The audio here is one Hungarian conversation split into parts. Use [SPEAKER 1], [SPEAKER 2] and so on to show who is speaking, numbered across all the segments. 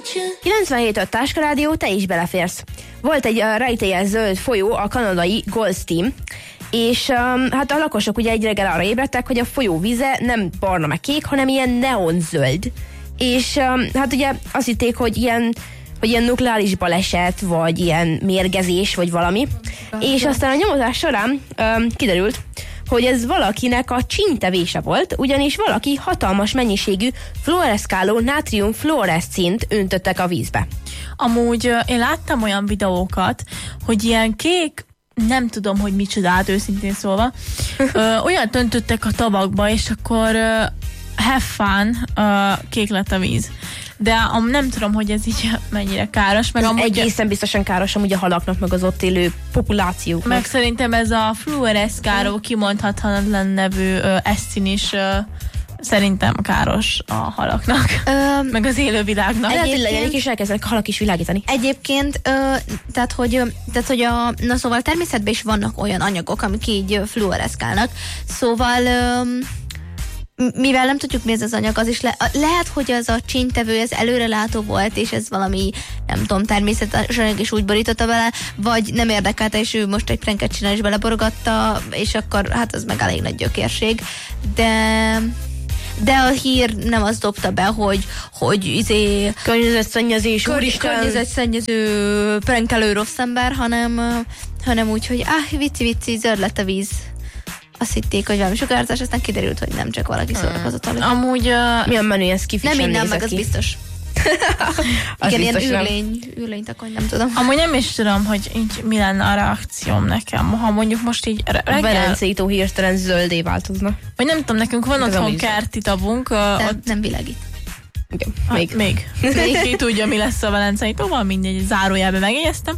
[SPEAKER 1] 97 Táska Rádió, te is beleférsz. Volt egy rejtélyes zöld folyó, a kanadai Gold Stream, és hát a lakosok ugye egy reggel arra ébredtek, hogy a folyó víze nem barna meg kék, hanem ilyen neonzöld. És hát ugye azt hitték, hogy ilyen nukleáris baleset, vagy ilyen mérgezés, vagy valami. És aztán a nyomozás során kiderült, hogy ez valakinek a csíntevése volt, ugyanis valaki hatalmas mennyiségű fluoreszkáló nátrium fluoreszcint öntöttek a vízbe.
[SPEAKER 2] Amúgy én láttam olyan videókat, hogy ilyen kék, nem tudom, hogy micsodát, őszintén szólva, olyan öntöttek a tavakba, és akkor have fun, kék lett a víz. De nem tudom, hogy ez így mennyire káros. Meg
[SPEAKER 1] ez
[SPEAKER 2] amúgy
[SPEAKER 1] egészen biztosan káros amúgy a halaknak, meg az ott élő populációknak.
[SPEAKER 2] Meg szerintem ez a fluoreszkáló kimondhatatlan nevű eszcin is szerintem káros a halaknak, meg az élővilágnak.
[SPEAKER 1] Lehet, hogy legyenik, és elkezdenek a halak is világítani.
[SPEAKER 3] Egyébként, tehát hogy szóval természetben is vannak olyan anyagok, amik így fluoreszkálnak, szóval mivel nem tudjuk, mi ez az anyag, az is lehet, hogy az a csíntevő, ez előrelátó volt, és ez valami, nem tudom, természetes anyag is úgy borította vele, vagy nem érdekelte, és ő most egy pranket csinál, és beleborogatta, és akkor hát az meg elég nagy gyökérség. De a hír nem azt dobta be, hogy környezetszennyező prankelő rossz ember, hanem úgy, hogy vicci, zöld lett a víz. Azt hitték, hogy valami sugárzás, aztán kiderült, hogy nem csak valaki szórakozott.
[SPEAKER 2] Amúgy
[SPEAKER 1] milyen menő ez kifisen
[SPEAKER 3] nem innen, meg
[SPEAKER 1] ki.
[SPEAKER 3] az biztos.
[SPEAKER 1] Az
[SPEAKER 3] igen,
[SPEAKER 1] biztos
[SPEAKER 3] ilyen űrlénytakony, nem tudom.
[SPEAKER 2] amúgy nem is tudom, hogy így mi lenne a reakcióm nekem, ha mondjuk most így
[SPEAKER 1] A
[SPEAKER 2] reggel,
[SPEAKER 1] Velencei tó hirtelen zöldé változna.
[SPEAKER 2] vagy nem tudom, nekünk van
[SPEAKER 1] Ez
[SPEAKER 2] otthon
[SPEAKER 1] amúgy
[SPEAKER 2] kerti tavunk,
[SPEAKER 3] Nem világít.
[SPEAKER 1] Igen,
[SPEAKER 2] még. Ki tudja, mi lesz a Velencei tóval, mindegy, zárójelben megjegyeztem.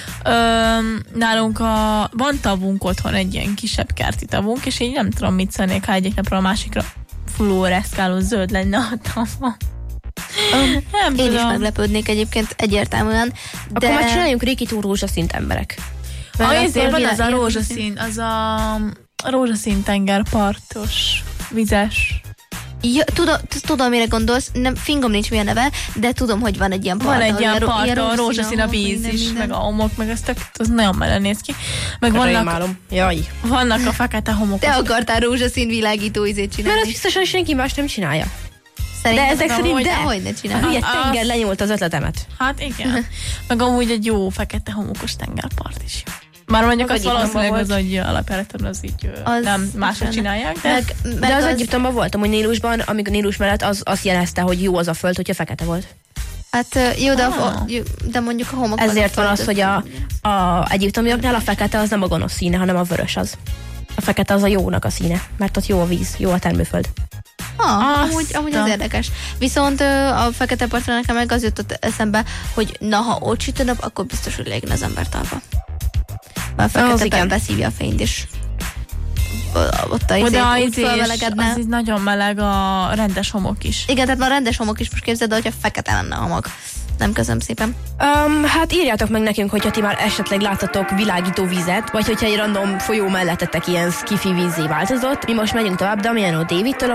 [SPEAKER 2] Nálunk van tavunk otthon, egy ilyen kisebb kerti tavunk, és így nem tudom, mit szennék, ha egyik napra a másikra fluoreszkáló zöld lenne a tava.
[SPEAKER 3] Én is meglepődnék egyébként egyértelműen. De
[SPEAKER 1] Akkor már csináljunk Rikitó rózsaszint emberek.
[SPEAKER 2] Azért van az a rózsaszín, az a rózsaszín tengerpartos, vizes.
[SPEAKER 3] Ja, tudom, mire gondolsz, fingom nincs mi a neve, de tudom, hogy van egy ilyen part.
[SPEAKER 2] Van egy ilyen part, a rózsaszín a víz is, meg a homok, meg az nagyon melen néz ki. Meg vannak a fekete homokos.
[SPEAKER 3] Te akartál rózsaszín világító ízét csinálni.
[SPEAKER 1] Mert az biztosan senki más nem csinálja.
[SPEAKER 3] Szerintem,
[SPEAKER 1] de ezek szerint
[SPEAKER 3] hogy ne csinálni.
[SPEAKER 1] Ugye tenger lenyúlt az ötletemet.
[SPEAKER 2] Hát igen. Meg amúgy egy jó fekete homokos tengerpart is jó. Már mondjuk az valószínűleg az, hogy alapjáraton az így nem mások csinálják.
[SPEAKER 1] De az Egyiptomban voltam, hogy Nílusban, amíg a Nílus mellett az jelezte, hogy jó az a föld, hogyha fekete volt.
[SPEAKER 3] Hát jó, de mondjuk a homok.
[SPEAKER 1] Ezért van az, hogy a egyiptomiaknál a fekete az nem a gonosz színe, hanem a vörös az. A fekete az a jónak a színe, mert ott jó a víz, jó a termőföld.
[SPEAKER 3] Amúgy az érdekes. Viszont a fekete partra nekem meg az jutott eszembe, hogy ha ott süt a nap, akkor biztos, hogy légne az ember talpa. A fekete beszívja a fényt, és ott
[SPEAKER 2] az így nagyon meleg a rendes homok is.
[SPEAKER 3] Igen, tehát már a rendes homok is, most képzeld, hogyha fekete lenne a homok. Nem, köszönöm szépen.
[SPEAKER 1] Hát írjátok meg nekünk, hogyha ti már esetleg láttatok világító vizet, vagy hogyha egy random folyó mellettetek ilyen skifi vízzé változott. Mi most megyünk tovább Damiano Davidtől,